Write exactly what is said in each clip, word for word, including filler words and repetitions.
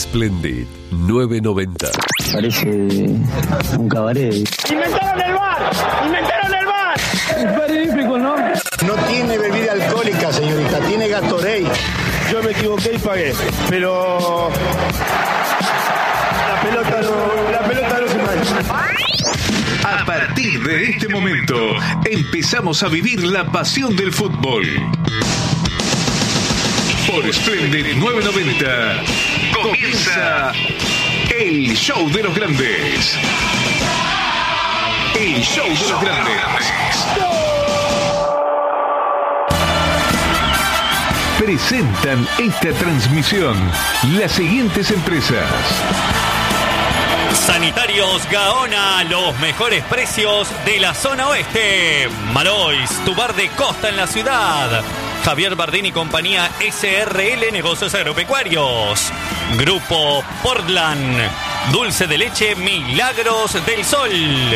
Splendid nueve noventa. Parece un cabaret. ¡Inventaron el bar! ¡Inventaron el bar! Es magnífico, ¿no? No tiene bebida alcohólica, señorita, tiene Gatorade. Yo me equivoqué y pagué, pero la pelota no, la pelota no se mancha. A partir de este momento, empezamos a vivir la pasión del fútbol. Por Splendid nueve noventa, comienza el show de los grandes. El show de los grandes. Presentan esta transmisión las siguientes empresas. Sanitarios Gaona, los mejores precios de la zona oeste. Malois, tu bar de costa en la ciudad. Javier Bardini y compañía S R L Negocios Agropecuarios. Grupo Portland. Dulce de leche Milagros del Sol.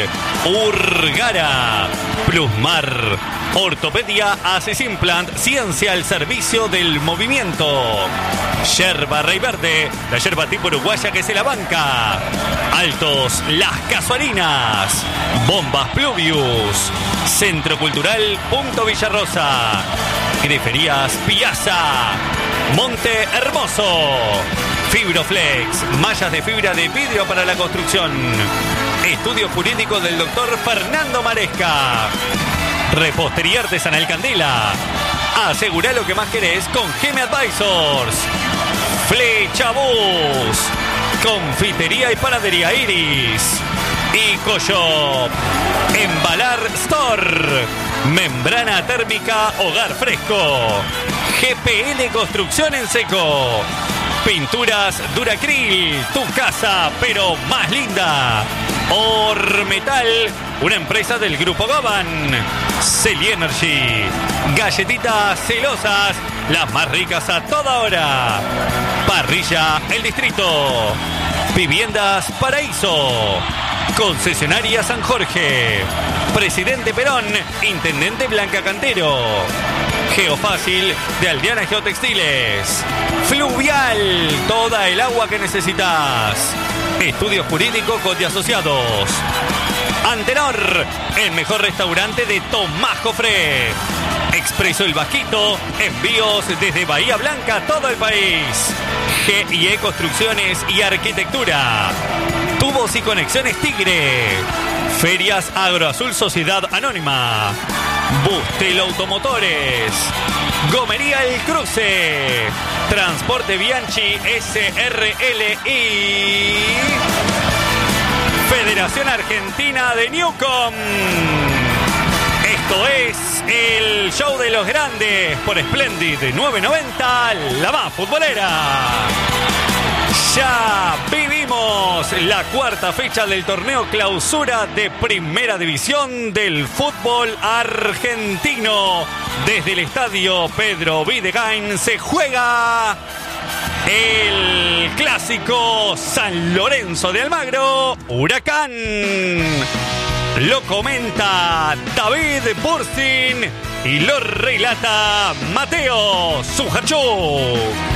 Urgara. Plusmar. Ortopedia Aces Implant. Ciencia al servicio del movimiento. Yerba Rey Verde. La yerba tipo uruguaya que se la banca. Altos Las Casuarinas. Bombas Pluvius. Centro Cultural Punto Villarrosa. Griferías Piazza. Monte Hermoso. Fibroflex, mallas de fibra de vidrio para la construcción. Estudio jurídico del doctor Fernando Maresca. Repostería artesanal Candela. Asegurá lo que más querés con Geme Advisors. Flecha Bus. Confitería y panadería Iris. Icoshop. Embalar Store. Membrana térmica Hogar Fresco. G P L Construcción en Seco. Pinturas Duracril, tu casa, pero más linda. Ormetal, una empresa del Grupo Goban. Celi Energy, galletitas celosas, las más ricas a toda hora. Parrilla El Distrito. Viviendas Paraíso. Concesionaria San Jorge. Presidente Perón, Intendente Blanca Cantero. Geofácil de Aldeana Geotextiles. Fluvial, toda el agua que necesitas. Estudio Jurídico Cote Asociados. Antenor, el mejor restaurante de Tomás Jofré. Expreso El Vasquito, envíos desde Bahía Blanca a todo el país. G y E Construcciones y Arquitectura. Tubos y Conexiones Tigre. Ferias Agroazul Sociedad Anónima. Bustelo Automotores. Gomería El Cruce. Transporte Bianchi S R L y Federación Argentina de Newcom. Esto es el show de los grandes por Splendid nueve noventa, la más futbolera. Ya vivimos la cuarta fecha del torneo clausura de Primera División del fútbol argentino. Desde el estadio Pedro Videgain se juega el clásico San Lorenzo de Almagro, Huracán. Lo comenta David Bursin y lo relata Mateo Sujachu.